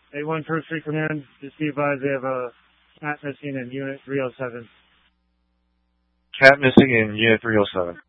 A1 First Street Command, just be advised they have a cat missing in Unit 307. Cat missing in Unit 307.